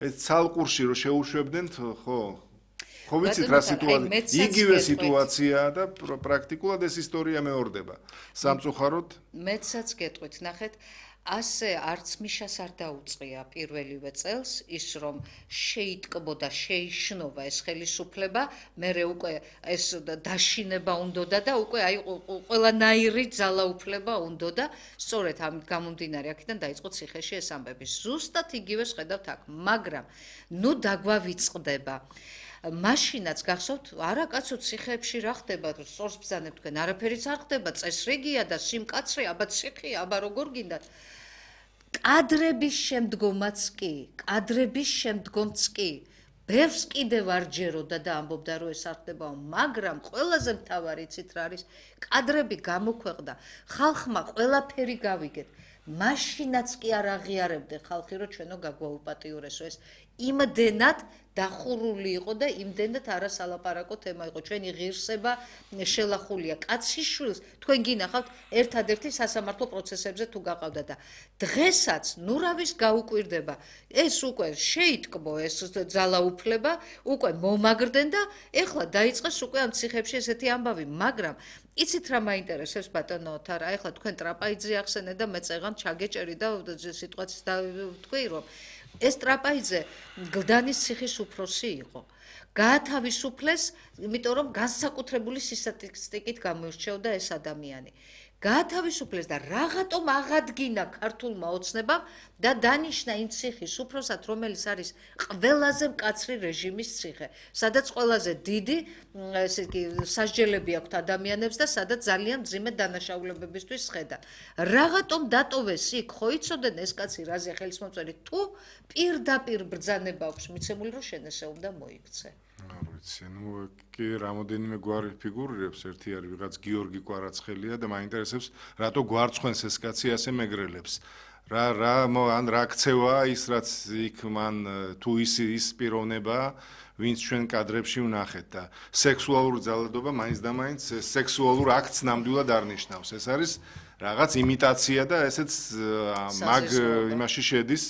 ეს ცალკურში რომ შეუშვებდნენ, ხო ვიცით რა სიტუაცია, იგივე სიტუაციაა და პრაქტიკულად ეს ისტორია მეორდება. სამწუხაროდ მეცაც გეტყვით, ნახეთ, ასე არც მიშას არ დაუწყია პირველივე წელს ის რომ შეიტკბოდა, შეიშნობა ეს ხელისუფლება, მერე უკვე ეს დაშინება უნდოდა და უკვე აი ყველანაირი ძალაუფლება უნდოდა, სწორედ ამით გამომდინარე აქედან დაიწყო ციხეში ეს ამბები. ზუსტად იგივეს ხედავთ აქ, მაგრამ ნუ დაგვავიწყდება. მაშინაც გახსოვთ, არა კაცო ციხეებში რა ხდება, სწორს ბრძანებთ თქვენ, არაფერიც არ ხდება, წესრიგია და სიმკაცრე, აბა ციხე, აბა როგორ გინდათ. კადრების შემდგომც კი, ბევრს კიდევ არ ჯეროდა და ამბობდა, რომ ეს არ ხდებაო, მაგრამ ყველაზე მთავარი იცით რა არის, კადრები გამოქვეყნდა, ხალხმა ყველაფერი გავიგეთ. მაშინაც კი არ აღიარებდნენ ხალხი, რომ ჩვენო გაგვაუპატიურესო ეს იმდენად დახურული იყო და იმდენად არასალაპარაკო თემა იყო. ჩვენი ღირსება შელახულია. კაციშვილს თქვენ გინახავთ ერთადერთი სასამართლო პროცესებზე თუ გაყავდა და დღესაც ნურავის გაუკვირდება. ეს უკვე შეიტკბო ეს ძალაუფლება, უკვე მომაგრდნენ და ეხლა დაიწყეს უკვე ამ ციხებში ესეთი ამბავი, მაგრამ იცით რა მაინტერესებს ბატონო თარა, ეხლა თქვენ ტრაპაიძე ახსენეთ და მე წეღან ჩაგეჭერი და სიტუაციის დავთქვი რომ ეს ტრაპაიძე გლდანის ციხის უფროსი იყო. გაათავისუფლეს, იმიტომ რომ განსაკუთრებული სისტემატიკით გამოირჩეოდა ეს ადამიანი. გაათავისუფლეს და რაღაცომ აღადგინა ქართულმა ოცნებამ და დანიშნა იმ ციხის უფროსად, რომელიც არის ყველაზე მკაცრი რეჟიმის ციხე, სადაც ყველაზე დიდი სასჯელები აქვთ ადამიანებს და სადაც ძალიან მძიმე დანაშაულებებისთვის სხედან. რაღაცომ დატოვეს იქ, ხო იცოდნენ ეს კაცი რაზე ხელისმომწერი, თუ პირდაპირ ბრძანება აქვს მიცემული, რომ შენ ესე უნდა მოიქცე. არ ვიცი, კი რამოდენიმე გვარი ფიგურირებს, ერთი არის ვიღაც გიორგი კვარაცხელია და მაინტერესებს, რატო გვარცხვენს ეს კაცი ასე მეგრელებს. ან რა ქცევაა ის, რაც იქ მან თუ ის პიროვნება, ვინც ჩვენ კადრებში ვნახეთ და სექსუალური ძალადობა მაინც და მაინც სექსუალურ აქტს ნამდვილად არ ნიშნავს. ეს არის რაღაც იმიტაცია და ესეც მაგ იმაში შედის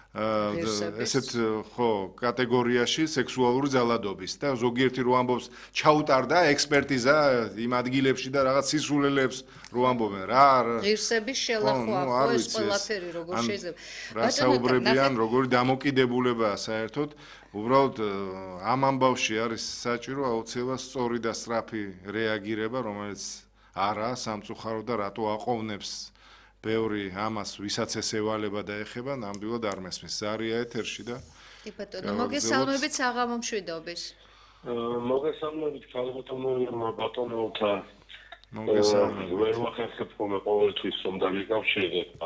ესეთ კატეგორიაში სექსუალური ძალადობის და ზოგიერთი რო ამბობს ჩაუტარდა ექსპერტიზა იმ ადგილებში და რაღაც სისულელებს რო ამბობენ რა ღირსების შელახვა ეს ყველაფერი როგორ შეიძლება რა საუბრებიან როგორი დამოკიდებულებაა საერთოდ უბრალოდ ამ ამბავში არის საჭირო აუცილებლად სწორი და სწრაფი რეაგირება რომელიც არა სამწუხარო და რატო აყოვნებს ბევრი ამას ვისაც ეს ევალება და ეხება ნამდვილად არ მესმის ზარია ეთერში და კი ბატონო მოგესალმებით საღამო მშვიდობის მოგესალმებით ბატონოთა მოგესალმებით ვერ ვახერხებ ხოლმე ყოველთვის რომ დავიკავშირდეთ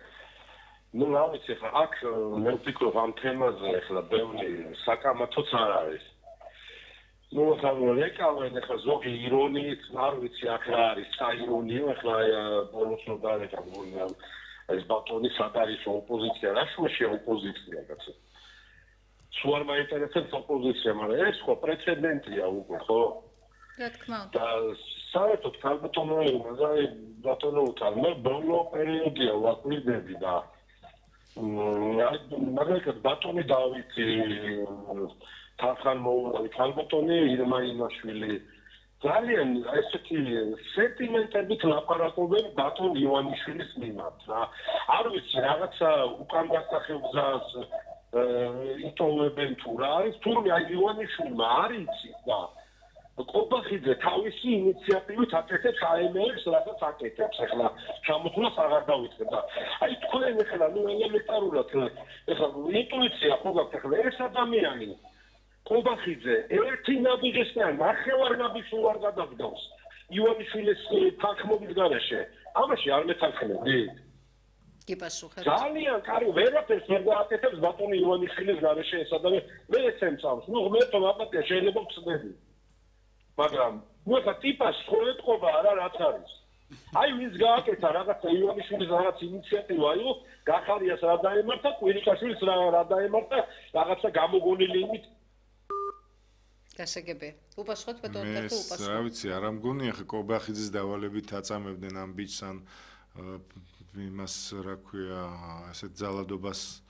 ну რა ვიცი ხა აქ მე ვფიქრობ ამ თემაზე ახლა ბევრი საკამათოც არ არის ну სამრეკავენ ახლა ზოგი ირონიით არ ვიცი აქ რა არის საირონიო ახლა ბოლოს რომ დაერეკავენ ეს ბატონი სატარის ოპოზიცია რა შუაში ოპოზიცია კაცო სულ არ მაინტერესებს ოპოზიცია მაგრამ ეს ხო პრეცედენტია უკვე ხო რა თქმა უნდა და საერთოდ ბატონოთა მე ბოლო პერიოდია ვაკვირდები და მაგალითად ბატონი დავითი თანხან მოუვალი ქალბატონი ირმა იმაშვილი ძალიან ესეთი სენტიმენტებით ლაპარაკობენ ბატონ ივანიშვილის მიმართ რა არ ვიცი რაღაცა უკან გასახევზას იტოვებენ თუ რა არის თურმე აი ივანიშვილმა არ იცის და კობახიძე თავისი ინიციატივით აკეთებს აემერებს რასაც აკეთებს ახლა ჩამოთვლას აღარ დავიწყებ და აი თქვენ ახლა ნუ ელემენტარულად ახლა ინტუიცია ხო გაქვთ ახლა ეს ადამიანი კობახიძე ერთი ნაბიჯისგან ნახევარ ნაბიჯს უარ გადაგდავს ივანიშვილის თანხმობის გარეშე ამაში არ მეთანხმები კი პასუხებს ძალიან კარგი ვერაფერს ვერ გააკეთებს ბატონი ივანიშვილის გარეშე ეს ადამიანი მე ეცემწავს ნუ ღმერთო აპატია შეიძლება ვწდები მაგრამ ნუ ხა ტიპას ხოლეთყობა არა რაც არის აი ვინც გააკეთა რაღაცა ივანიშვილის რაღაც ინიციატივა აიო გახარიას რა დაემართა კვირიკაშვილს რა დაემართა რაღაცა გამოგონილი იმით გასაგებია. უპასუხოთ ბატონო თუ უპასუხოთ. რა ვიცი, არ ამგონია ხე კობახიძის დავალებით აწამებდნენ ამ ბიჭს ან იმას რა ქვია, ასეთ ძალადობას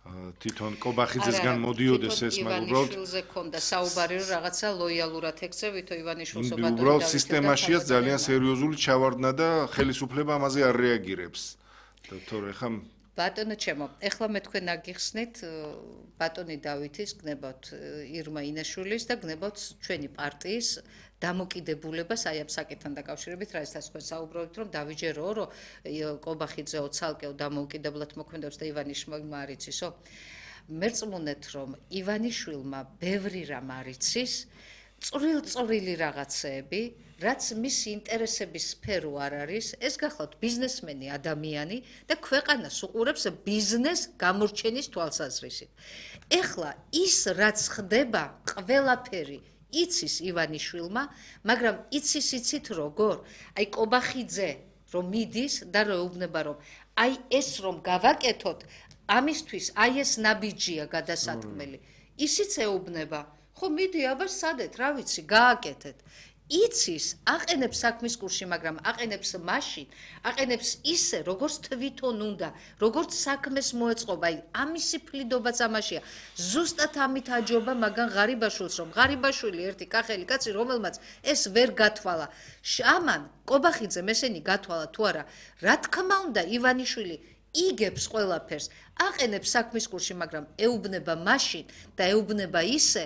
თვითონ კობახიძესგან მოდიოდეს ეს, მაგრამ უბრალოდ ივანიშვილზე ქონდა საუბარი, რომ რაღაცა ლოიალურად ექცევითო ივანიშვილს უბრალოდ სისტემაშია ძალიან სერიოზული ჩავარდნა და ხელისუფლება ამაზე არ რეაგირებს. და თორე ხა ბატონო ჩემო, ეხლა მე თქვენ აგიხსნით ბატონი დავითის გნებავთ ირმა ინაშვილის და გნებავთ ჩვენი პარტიის დამოკიდებულებას აი ამ საკითხთან დაკავშირებით, რა ისე თქვენ საუბრობთ, რომ დავიჯერო, რომ კობახიძეო ცალკეო დამოუკიდებლად მოქმედებს და ივანიშვილი არიცისო. მერწმუნეთ, რომ ივანიშვილმა ბევრი რამ არიცის, წვრილ-წვრილი რაღაცეები, რაც მის ინტერესების სფერო არ არის, ეს გახლავთ ბიზნესმენი ადამიანი და ქვეყანას უყურებს ბიზნეს გამორჩენის თვალსაზრისით. ეხლა ის რაც ხდება, ყველაფერი იცის ივანიშვილმა, მაგრამ იცით როგორ? აი კობახიძე რომ მიდის და რომ ეუბნება რომ აი ეს რომ გავაკეთოთ, ამისთვის აი ეს ნაბიჯია გადასატყმელი. ისიც ეუბნება, ხო მიდი აბა სადეთ, რა ვიცი, გააკეთეთ. იცის, აყენებს საქმის კურსში, მაგრამ აყენებს მაშინ, აყენებს ისე, როგორც თვითონ უნდა, როგორც საქმეს მოეწყობა, აი ამისი ფლიდობაც ამაშია. ზუსტად ამით აჯობა მაგან ღარიბაშვილს, რომ ღარიბაშვილი ერთი კახელი კაცი, რომელმაც ეს ვერ გათვალა. ამან კობახიძემ ესენი გათვალა თუ არა, რა თქმა უნდა, ივანიშვილი იგებს ყველაფერს, აყენებს საქმის კურსში, მაგრამ ეუბნება მაშინ და ეუბნება ისე,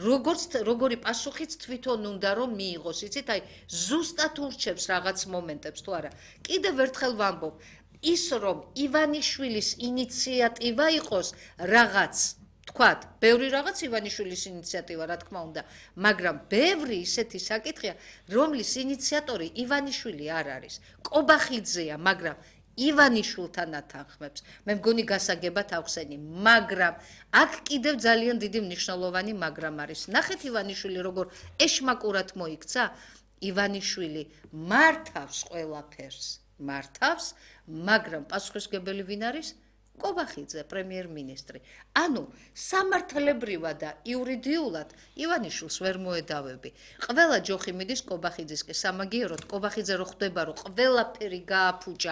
როგორი პასუხიც თვითონ უნდა რომ მიიღოს, იცით, აი ზუსტად ურჩევს რაღაც მომენტებს თუ არა. კიდევ ერთხელ ვამბობ, ის რომ ივანიშვილის ინიციატივა იყოს რაღაც თქვათ, ბევრი რაღაც ივანიშვილის ინიციატივა, რა თქმა უნდა, მაგრამ ბევრი ისეთი საკითხია, რომლის ინიციატორი ივანიშვილი არ არის. კობახიძეა, მაგრამ ივანიშვილთან ათანხმებს. მე მგონი გასაგებად ავხსენი, მაგრამ აქ კიდევ ძალიან დიდი მნიშვნელოვანი მაგრამ არის. ნახეთ ივანიშვილი როგორ ეშმაკურად მოიქცა, ივანიშვილი მართავს ყველაფერს, მართავს, მაგრამ პასუხისმგებელი ვინ არის? კობახიძე, პრემიერ-მინისტრი. ანუ სამართლებრივად და იურიდიულად ივანიშვილს ვერ მოედავები. ყველა ჯოხი მიდის კობახიძისკენ, სამაგიეროდ კობახიძე რო ხვდება, რომ ყველაფერი გააფუჭა,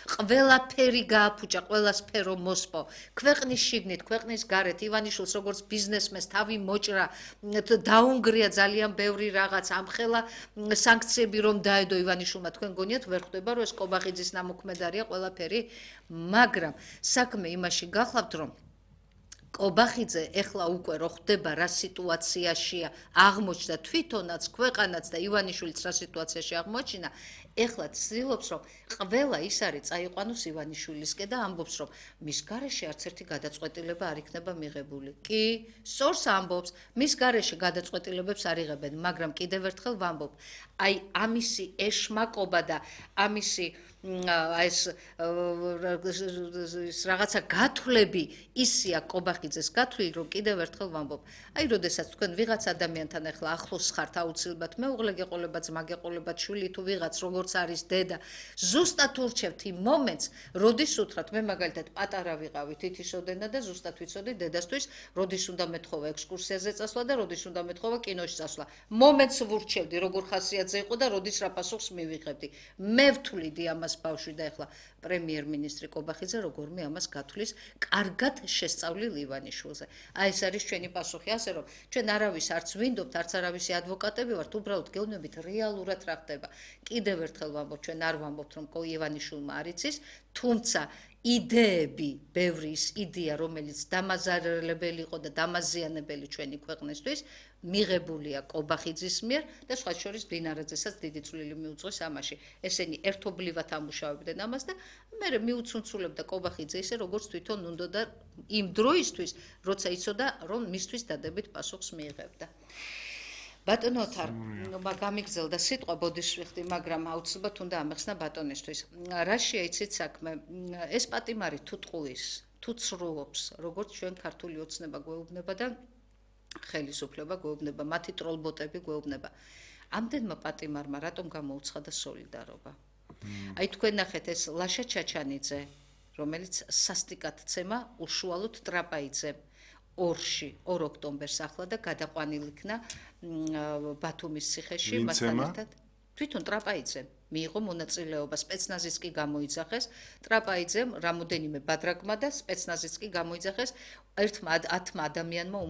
ყველა სფერო მოსპო. ქვეყნის შიგნით, ქვეყნის გარეთ ივანიშვილს როგორც ბიზნესმენს თავი მოჭრა, დაუნგრია ძალიან ბევრი რაღაც, ამხელა სანქციები რომ დაედო ივანიშვილმა, თქვენ გონიათ ვერ ხვდება, რომ ეს კობახიძის ნამოქმედარია ყველაფერი, მაგრამ საქმე იმაში გახლავთ, რომ კობახიძე ეხლა უკვე რო ხდება რა სიტუაციაშია, აღმოჩნდა თვითონაც, ქვეყანაც და ივანიშვილიც რა სიტუაციაში აღმოჩინა, ეხლა ცდილობს, რომ ყველა ის არის წაიყვანოს ივანიშვილისკენ და ამბობს, რომ მის გარეშე არც ერთი გადაწყვეტილება არ იქნება მიღებული. კი, სწორს ამბობს, მის გარეშე გადაწყვეტილებებს არ იღებენ, მაგრამ კიდევ ერთხელ ვამბობ, აი ამისი ეშმაკობა და ამისი ეს რაღაცა გათვლები ისია კობახიძეს გათვლილი, რომ კიდევ ერთხელ ვამბობ, აი როდესაც თქვენ ვიღაც ადამიანთან ახლა ახლოს ხართ აუცილებლად, მეუღლე გეყოლებათ, ძმა გეყოლებათ, შვილი თუ ვიღაც როგორც არის დედა, ზუსტად ურჩევთ იმ მომენტს, როდის უთხრათ, მე მაგალითად პატარა ვიყავი თითისოდენა და ზუსტად ვიცოდი დედასთვის, როდის უნდა მეთხოვა ექსკურსიაზე წასვლა და როდის უნდა მეთხოვა კინოში წასვლა. მომენტს ვურჩევდი, როგორ ხასიათზე იყო და როდის რა პასუხს მივიღებდი. მე ვთვლიდი ამას ბავშვი და ეხლა პრემიერ-მინისტრი კობახიძე როგორმე ამას გათვლის, კარგად შესწავლილ ივანიშვილზე. აი ეს არის ჩვენი პასუხი, ასე რომ ჩვენ არავის არც ვინდობთ, არც არავისი ადვოკატები ვართ, უბრალოდ გეუბნებით რეალურად რა ხდება. კიდევ ერთხელ ვამბობ, ჩვენ არ ვამბობთ, რომ ივანიშვილმა არ იცის, თუმცა იდეები, ბევრი ის იდეა, რომელიც დამაზარალებელი იყო და დამაზიანებელი ჩვენი ქვეყნისთვის, მიღებულია კობახიძის მიერ და სხვა შორის ბინარაძესაც დიდი წვლილი მიუძღვის ამაში. ესენი ერთობლივად ამუშავებდნენ ამას და მე მიუცუნცულებდა კობახიძე ისე, როგორც თვითონ უნდა და იმ დროისთვის, როცა იცოდა, რომ მისთვის დადებით პასუხს მიიღებდა. ბატონო ოთარ, გამიგზელდა სიტყვა ბოდიშვიხტი, მაგრამ აუცილებლად უნდა ამეხსნა ბატონისთვის. რაშია იცით საქმე? ეს პატიმარი თუ ტყუის, თუ ცრუობს, როგორც ჩვენ ქართული ოცნება გვეუბნება და ხელისუფლება გვეუბნება, მათი ტროლბოტები გვეუბნება. ამდენმა პატიმარმა რატომ გამოუცხადა სოლიდარობა? აი თქვენ ნახეთ ეს ლაშა ჩაჩანიძე, რომელიც სასტიკად ცემა უშუალოდ ტრაპაიძემ 2 ოქტომბერს ახლა და გადაყვანილ იქნა ბათუმის ციხეში მასთან ერთად. თვითონ ტრაპაიძემ მიიღო მონაწილეობა, სპეცნაზის კი გამოიძახეს, ტრაპაიძემ რამოდენიმე ბადრაგმა და სპეცნაზის კი გამოიძახეს ერთმა 10 ადამიანმა